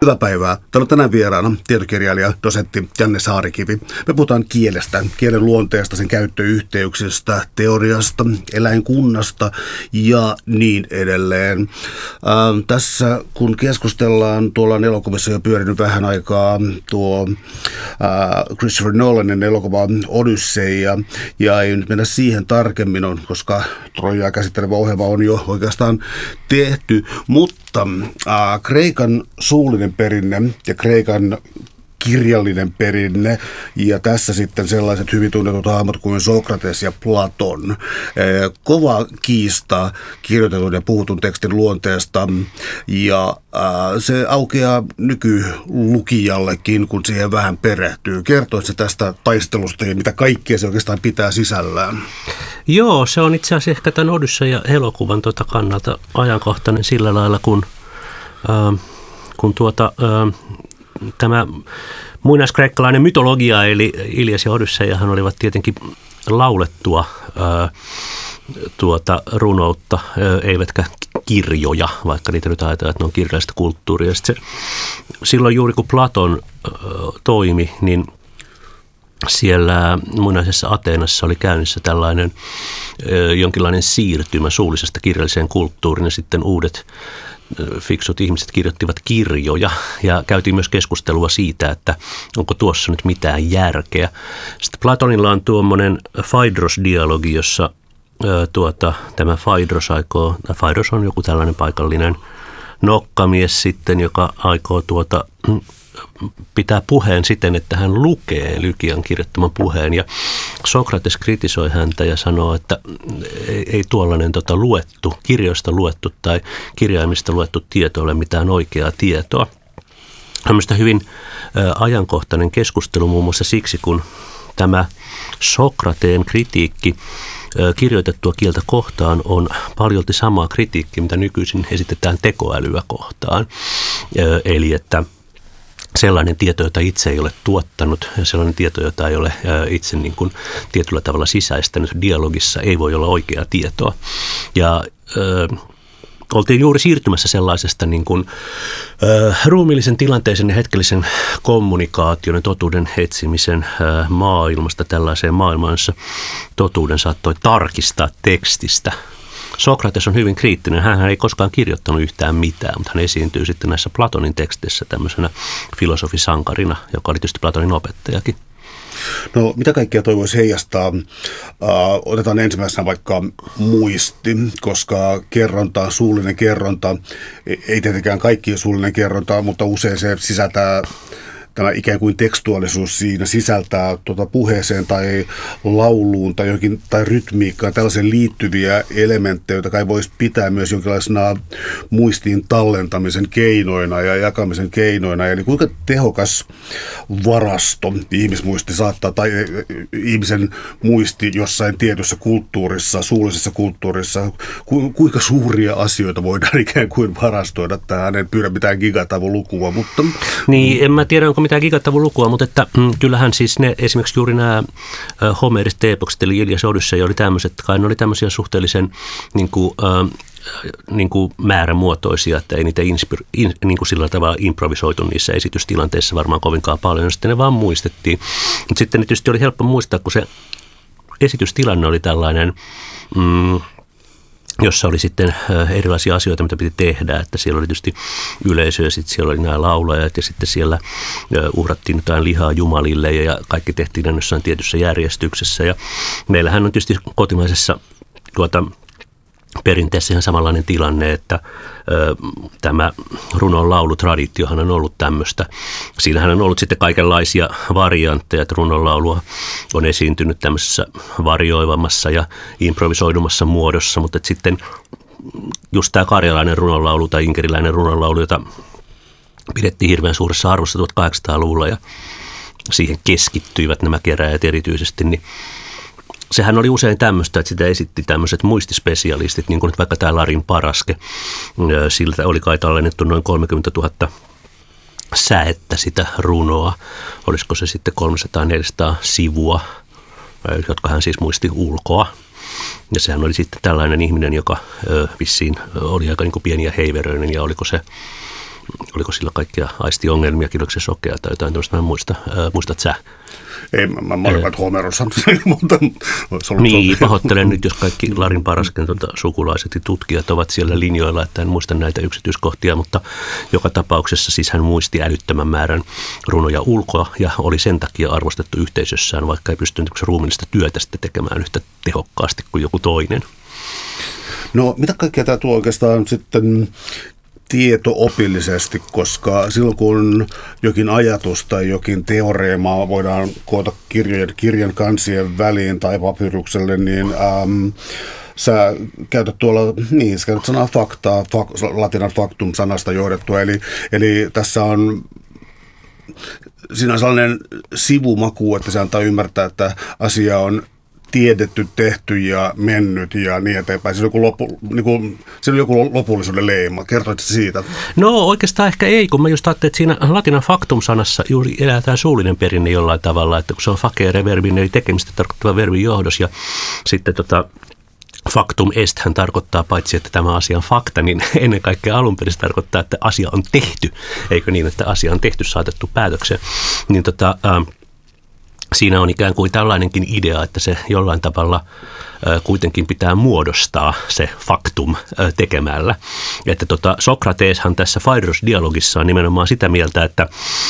Hyvää päivää. Täällä on tänään vieraana tietokirjailija, dosentti Janne Saarikivi. Me puhutaan kielestä, kielen luonteesta, sen käyttöyhteyksistä, teoriasta, eläinkunnasta ja niin edelleen. Tässä kun keskustellaan, tuolla on elokuvissa jo pyörinyt vähän aikaa tuo Christopher Nolanin elokuva Odysseia, ja ei nyt mennä siihen tarkemmin, koska Trojaa käsittelevä ohjelma on jo oikeastaan tehty, mutta Kreikan suullinen perinne ja Kreikan kirjallinen perinne ja tässä sitten sellaiset hyvin tunnetut hahmot kuin Sokrates ja Platon. Kova kiista kirjoitetun ja puhutun tekstin luonteesta ja se aukeaa nykylukijallekin, kun siihen vähän perehtyy. Kertoisi se tästä taistelusta ja mitä kaikkea se oikeastaan pitää sisällään? Joo, se on itse asiassa ehkä tämän Odysseia elokuvan kannalta ajankohtainen sillä lailla, kun tämä muinaiskreikkalainen mytologia, eli Ilias ja Odysseiahan olivat tietenkin laulettua runoutta, eivätkä kirjoja, vaikka niitä nyt ajatellaan, että ne on kirjallista kulttuuria. Silloin juuri kun Platon toimi, niin siellä muinaisessa Ateenassa oli käynnissä tällainen jonkinlainen siirtymä suullisesta kirjalliseen kulttuuriin ja sitten uudet fiksut ihmiset kirjoittivat kirjoja ja käytiin myös keskustelua siitä, että onko tuossa nyt mitään järkeä. Sitten Platonilla on tuommoinen Phaedros-dialogi, jossa tämä Phaedros on joku tällainen paikallinen nokkamies sitten, joka aikoo pitää puheen siten, että hän lukee Lykian kirjoittaman puheen. Ja Sokrates kritisoi häntä ja sanoo, että ei tuollainen kirjoista luettu tai kirjaimista luettu tieto ole mitään oikeaa tietoa. Tämmöistä hyvin ajankohtainen keskustelu muun muassa siksi, kun tämä Sokrateen kritiikki kirjoitettua kieltä kohtaan on paljolti samaa kritiikkiä, mitä nykyisin esitetään tekoälyä kohtaan. Eli että sellainen tieto, jota itse ei ole tuottanut ja sellainen tieto, jota ei ole itse niin kuin tietyllä tavalla sisäistänyt dialogissa, ei voi olla oikeaa tietoa. Ja oltiin juuri siirtymässä sellaisesta niin kuin ruumiillisen tilanteisen ja hetkellisen kommunikaation ja totuuden etsimisen maailmasta tällaiseen maailmaan, jossa totuuden saattoi tarkistaa tekstistä. Sokrates on hyvin kriittinen. Hän ei koskaan kirjoittanut yhtään mitään, mutta hän esiintyy sitten näissä Platonin teksteissä tämmöisenä filosofisankarina, joka oli tietysti Platonin opettajakin. No mitä kaikkea toivoisi heijastaa? Otetaan ensimmäisenä vaikka muisti, koska kerronta, suullinen kerronta, ei tietenkään kaikki suullinen kerronta, mutta usein se sisältää tämä ikään kuin tekstuaalisuus siinä sisältää puheeseen tai lauluun tai johonkin tai rytmiikkaan tällaisen liittyviä elementtejä, joita kai voisi pitää myös jonkinlaisena muistiin tallentamisen keinoina ja jakamisen keinoina. Eli kuinka tehokas varasto ihmismuisti saattaa tai ihmisen muisti jossain tietyssä kulttuurissa, suullisessa kulttuurissa, kuinka suuria asioita voidaan ikään kuin varastoida tähän. En pyydä mitään gigatavun lukua, mutta niin, en mä tiedä, onko mitään gigatavun lukua, mutta että kyllähän siis esimerkiksi juuri nämä homeriset eepokset, eli Ilias ja Odysseia oli tämmöiset, kai ne oli tämmöisiä suhteellisen niin kuin määrämuotoisia, että ei niitä niin kuin sillä tavalla improvisoitu niissä esitystilanteissa varmaan kovinkaan paljon, sitten ne vaan muistettiin. Mutta sitten ne tietysti oli helppo muistaa, kun se esitystilanne oli tällainen, jossa oli sitten erilaisia asioita, mitä piti tehdä, että siellä oli tietysti yleisö ja sitten siellä oli nämä laulajat ja sitten siellä uhrattiin jotain lihaa jumalille ja kaikki tehtiin jossain tietyssä järjestyksessä. Ja meillähän on tietysti kotimaisessa perinteessä ihan samanlainen tilanne, että tämä runon laulutraditiohan on ollut tämmöistä. Siinähän on ollut sitten kaikenlaisia variantteja, että runonlaulua on esiintynyt tämmöisessä varioivammassa ja improvisoidumassa muodossa, mutta sitten just tämä karjalainen runonlaulu tai inkeriläinen runonlaulu, jota pidettiin hirveän suuressa arvossa 1800-luvulla ja siihen keskittyivät nämä keräjät erityisesti, niin sehän oli usein tämmöistä, että sitä esitti tämmöiset muistispesialistit, niin kuin nyt vaikka tämä Larin Paraske. Siltä oli kai tallennettu noin 30 000 säettä sitä runoa. Olisiko se sitten 300-400 sivua, jotka hän siis muisti ulkoa. Ja sehän oli sitten tällainen ihminen, joka vissiin oli aika niin kuin pieni ja heiveröinen, ja oliko sillä kaikkia aistiongelmiakin, oliko se sokea tai jotain tämmöistä, mä en muista. Muistat sä? Ei, mä olin vain Homerossa, mutta niin, pahoittelen nyt, jos kaikki Larin Parasken sukulaiset ja tutkijat ovat siellä linjoilla, että en muista näitä yksityiskohtia, mutta joka tapauksessa siis hän muisti älyttömän määrän runoja ulkoa ja oli sen takia arvostettu yhteisössään, vaikka ei pystynyt ruumiillista työtä sitten tekemään yhtä tehokkaasti kuin joku toinen. No, mitä kaikkea tämä tuo oikeastaan sitten tieto-opillisesti, koska silloin kun jokin ajatus tai jokin teoreema voidaan koota kirjan kansien väliin tai papyrukselle, niin sä käytät sanaa faktaa, latinan factum-sanasta johdettua, eli tässä on siinä on sellainen sivumaku, että se antaa ymmärtää, että asia on tiedetty, tehty ja mennyt ja niin eteenpäin. Se on joku lopullisuuden leima. Kertoitko siitä? No oikeastaan ehkä ei, kun mä just ajattelin, että siinä latinan factum-sanassa juuri elää tämä suullinen perinne jollain tavalla, että kun se on facere verbin, eli tekemistä tarkoittava verbin johdos ja sitten factum est hän tarkoittaa paitsi, että tämä asia on fakta, niin ennen kaikkea alun perin tarkoittaa, että asia on tehty. Eikö niin, että asia on tehty, saatettu päätökseen. Niin siinä on ikään kuin tällainenkin idea, että se jollain tavalla kuitenkin pitää muodostaa se faktum tekemällä. Että Sokrateshan tässä Phaedrus-dialogissa on nimenomaan sitä mieltä, että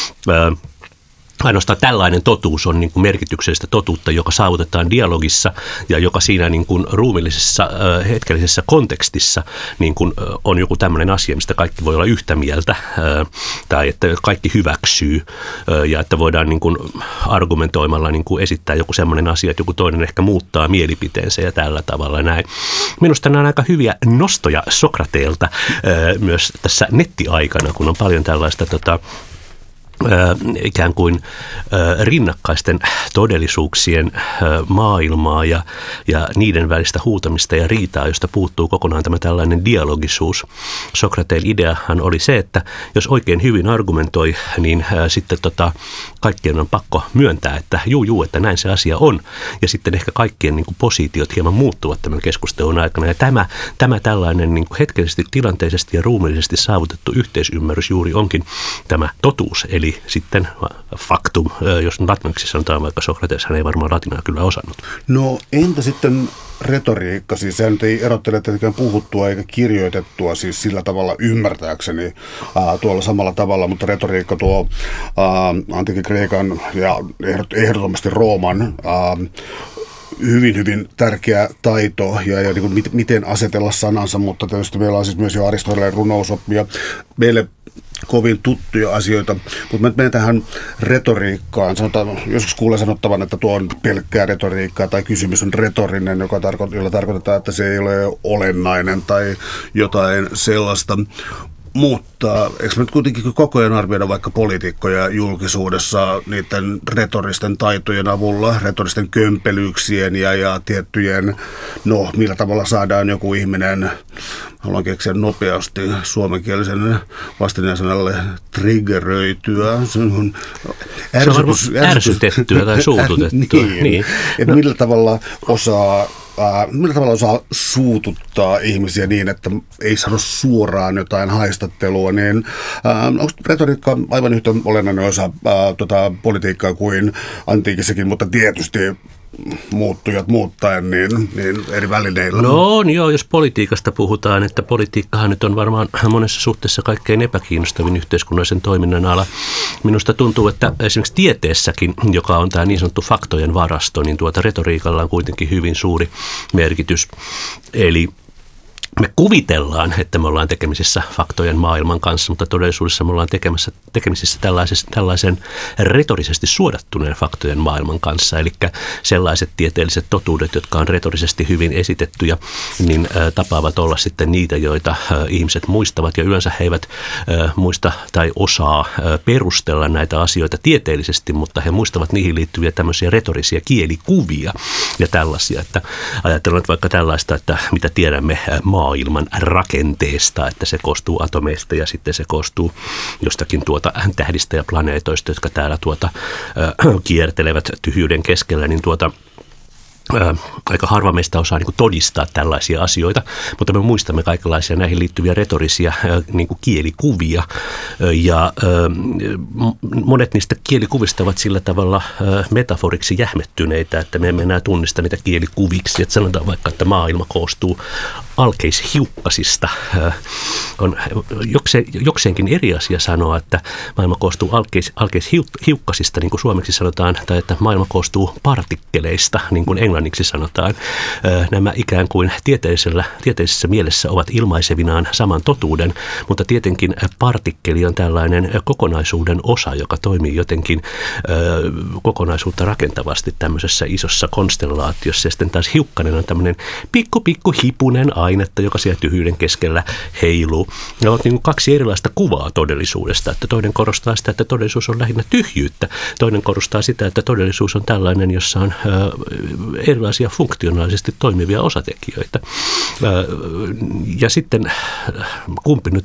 ainoastaan tällainen totuus on niin kuin merkityksellistä totuutta, joka saavutetaan dialogissa ja joka siinä niin kuin ruumillisessa hetkellisessä kontekstissa niin kuin on joku tämmöinen asia, mistä kaikki voi olla yhtä mieltä tai että kaikki hyväksyy ja että voidaan niin kuin argumentoimalla niin kuin esittää joku semmoinen asia, että joku toinen ehkä muuttaa mielipiteensä ja tällä tavalla näin. Minusta nämä on aika hyviä nostoja Sokrateelta myös tässä nettiaikana, kun on paljon tällaista ikään kuin rinnakkaisten todellisuuksien maailmaa ja niiden välistä huutamista ja riitaa, josta puuttuu kokonaan tämä tällainen dialogisuus. Sokrateen ideahan oli se, että jos oikein hyvin argumentoi, niin sitten kaikkien on pakko myöntää, että että näin se asia on. Ja sitten ehkä kaikkien niin kuin positiot hieman muuttuvat tämän keskustelun aikana. Ja tämä tällainen niin kuin hetkellisesti, tilanteisesti ja ruumiillisesti saavutettu yhteisymmärrys juuri onkin tämä totuus, eli sitten faktum, jos latinaksi sanotaan, vaikka Sokrates, hän ei varmaan latinaa kyllä osannut. No entä sitten retoriikka, siis sehän ei erottele tietenkään puhuttua eikä kirjoitettua siis sillä tavalla ymmärtääkseni tuolla samalla tavalla, mutta retoriikka tuo antiikin Kreikan ja ehdottomasti Rooman hyvin, hyvin tärkeä taito ja niin kuin miten asetella sanansa, mutta tietysti meillä on siis myös jo Aristoteleen runousoppia. Meille kovin tuttuja asioita, mutta me menen tähän retoriikkaan. Sanotaan, joskus kuulee sanottavan, että tuo on pelkkää retoriikkaa tai kysymys on retorinen, jolla tarkoitetaan, että se ei ole olennainen tai jotain sellaista. Mutta eikö me nyt kuitenkin koko ajan arvioida vaikka poliitikkoja julkisuudessa niiden retoristen taitojen avulla, retoristen kömpelyyksien ja tiettyjen, millä tavalla saadaan joku ihminen, haluan keksiä nopeasti suomenkielisen vastineen sanalle, triggeröityä. Se on ärsytettyä tai suututettua. niin. Millä tavalla osaa suututtaa ihmisiä niin, että ei sano suoraan jotain haistattelua, niin onko retoriikka aivan yhtä olennainen osa politiikkaa kuin antiikissakin, mutta tietysti muuttujat muuttaen niin eri välineillä? No joo, jos politiikasta puhutaan, että politiikkahan nyt on varmaan monessa suhteessa kaikkein epäkiinnostavin yhteiskunnallisen toiminnan ala. Minusta tuntuu, että esimerkiksi tieteessäkin, joka on tämä niin sanottu faktojen varasto, niin retoriikalla on kuitenkin hyvin suuri merkitys. Eli me kuvitellaan, että me ollaan tekemisissä faktojen maailman kanssa, mutta todellisuudessa me ollaan tekemisissä tällaisen retorisesti suodattuneen faktojen maailman kanssa. Eli sellaiset tieteelliset totuudet, jotka on retorisesti hyvin esitettyjä, niin tapaavat olla sitten niitä, joita ihmiset muistavat. Ja yleensä he eivät muista tai osaa perustella näitä asioita tieteellisesti, mutta he muistavat niihin liittyviä tämmöisiä retorisia kielikuvia ja tällaisia. Että ajatellaan vaikka tällaista, että mitä tiedämme maailman rakenteesta, että se koostuu atomeista ja sitten se koostuu jostakin tähdistä ja planeetoista, jotka täällä kiertelevät tyhjyyden keskellä, niin aika harva meistä osaa niin kuin todistaa tällaisia asioita, mutta me muistamme kaikenlaisia näihin liittyviä retorisia niin kuin kielikuvia. Ja monet niistä kielikuvista ovat sillä tavalla metaforiksi jähmettyneitä, että me emme enää tunnista niitä kielikuviksi. Että sanotaan vaikka, että maailma koostuu alkeishiukkasista. On jokseenkin eri asia sanoa, että maailma koostuu alkeishiukkasista, niin kuin suomeksi sanotaan, tai että maailma koostuu partikkeleista, niin kuin englanniksi sanotaan. Nämä ikään kuin tieteellisessä mielessä ovat ilmaisevinaan saman totuuden, mutta tietenkin partikkeli on tällainen kokonaisuuden osa, joka toimii jotenkin kokonaisuutta rakentavasti tämmöisessä isossa konstellaatiossa. Ja sitten taas hiukkanen on tämmöinen pikku hipunen ainetta, joka siellä tyhjyyden keskellä heiluu. Ne ovat niin kuin kaksi erilaista kuvaa todellisuudesta, että toinen korostaa sitä, että todellisuus on lähinnä tyhjyyttä. Toinen korostaa sitä, että todellisuus on tällainen, jossa on erilaisia funktionaalisesti toimivia osatekijöitä. Ja sitten kumpi nyt